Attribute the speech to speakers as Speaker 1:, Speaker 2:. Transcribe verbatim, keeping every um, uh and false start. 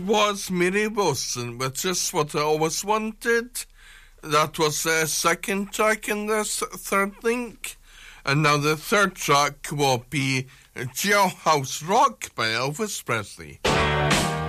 Speaker 1: Was Mary Wilson with Just What I Always Wanted. That was the second track in this third link. And now the third track will be Jailhouse Rock by Elvis Presley.